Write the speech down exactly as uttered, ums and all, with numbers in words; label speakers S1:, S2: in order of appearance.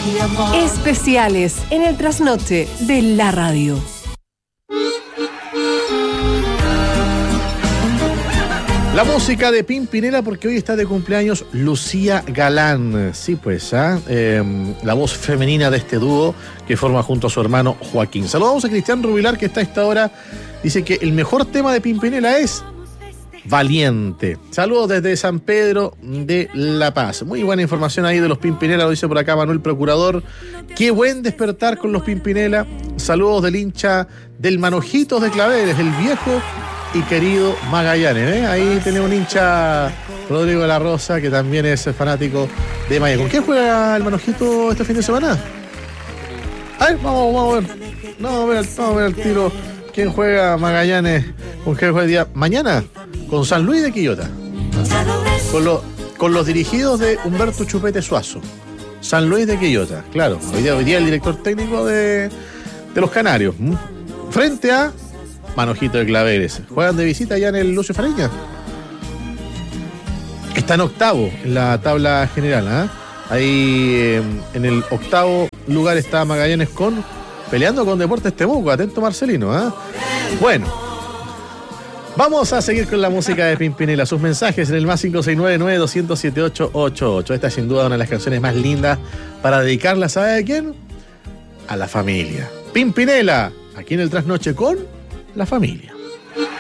S1: Especiales en el trasnoche de la radio.
S2: La música de Pimpinela, porque hoy está de cumpleaños Lucía Galán. Sí, pues, ¿ah? eh, la voz femenina de este dúo que forma junto a su hermano Joaquín. Saludamos a Cristian Rubilar, que está a esta hora. Dice que el mejor tema de Pimpinela es Valiente. Saludos desde San Pedro de La Paz. Muy buena información ahí de los Pimpinela, lo dice por acá Manuel Procurador. Qué buen despertar con los Pimpinela. Saludos del hincha del Manojitos de Claveres, el viejo y querido Magallanes, ¿eh? Ahí tenemos un hincha, Rodrigo de la Rosa, que también es fanático de Magallanes. ¿Con quién juega el Manojito este fin de semana? A ver, vamos, vamos a ver. No, vamos a ver, vamos a ver el tiro. ¿Quién juega Magallanes? ¿Con quién juega el día? Mañana, con San Luis de Quillota. Con, lo, con los dirigidos de Humberto Chupete Suazo. San Luis de Quillota, claro. Hoy día, hoy día el director técnico de, de los Canarios. Frente a Manojito de Claveres. Juegan de visita allá en el Lucio Fariña. Está en octavo en la tabla general, ¿eh? Ahí eh, en el octavo lugar está Magallanes con peleando con Deportes Temuco. Atento Marcelino, ¿eh? Bueno, vamos a seguir con la música de Pimpinela. Sus mensajes en el más cinco seis nueve nueve dos cero siete siete ocho ocho ocho. Esta es sin duda una de las canciones más lindas para dedicarla, ¿sabe a quién? A la familia. Pimpinela, aquí en el Trasnoche con la familia.